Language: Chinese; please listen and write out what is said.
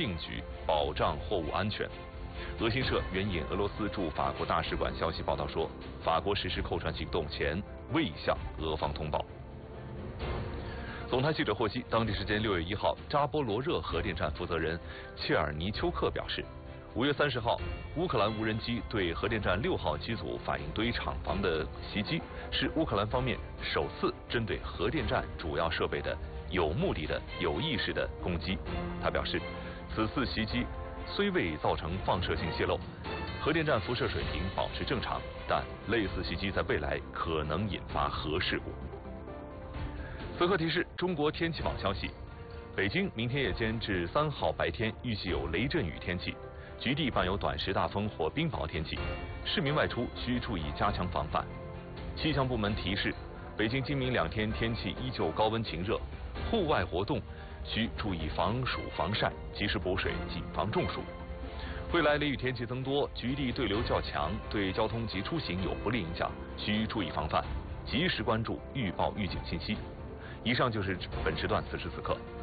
定举，保障货物安全。俄新社援引俄罗斯驻法国大使馆消息报道说，法国实施扣船行动前未向俄方通报。总台记者获悉，当地时间6月1号，扎波罗热核电站负责人切尔尼丘克表示，5月30号，乌克兰无人机对核电站6号机组反应堆厂房的袭击，是乌克兰方面首次针对核电站主要设备的有目的的、有意识的攻击。他表示，此次袭击虽未造成放射性泄漏，核电站辐射水平保持正常，但类似袭击在未来可能引发核事故。此刻提示：中国天气网消息，北京明天夜间至3号白天预计有雷阵雨天气，局地伴有短时大风或冰雹天气，市民外出需注意加强防范。气象部门提示，北京今明2天天气依旧高温晴热，户外活动需注意防暑防晒，及时补水，谨防中暑。未来雷雨天气增多，局地对流较强，对交通及出行有不利影响，需注意防范，及时关注预报预警信息。以上就是本时段此时此刻